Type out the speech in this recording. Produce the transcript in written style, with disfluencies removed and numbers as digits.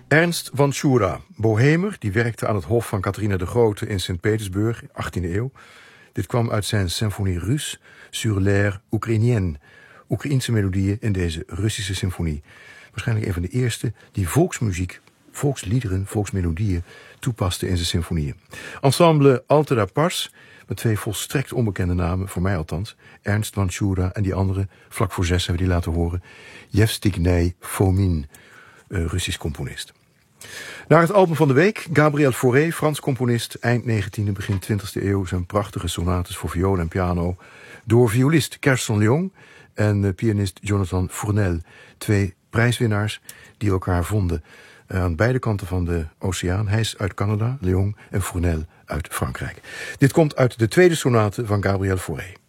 Ernst van Schura, bohemer, die werkte aan het hof van Catharina de Grote in Sint-Petersburg, 18e eeuw. Dit kwam uit zijn symfonie Russe sur l'air Oekraïnien, Oekraïense melodieën in deze Russische symfonie. Waarschijnlijk een van de eerste die volksmuziek, volksliederen, volksmelodieën toepaste in zijn symfonieën. Ensemble Altera Pars, met 2 volstrekt onbekende namen, voor mij althans. Ernst van Schura en die andere, vlak voor 6 hebben we die laten horen. Yevstignij Fomin, Russisch componist. Naar het album van de week, Gabriel Fauré, Frans componist, eind 19e, begin 20e eeuw. Zijn prachtige sonates voor viool en piano. Door violist Kerson Leong en pianist Jonathan Fournel. 2 prijswinnaars die elkaar vonden aan beide kanten van de oceaan. Hij is uit Canada, Leong, en Fournel uit Frankrijk. Dit komt uit de tweede sonate van Gabriel Fauré.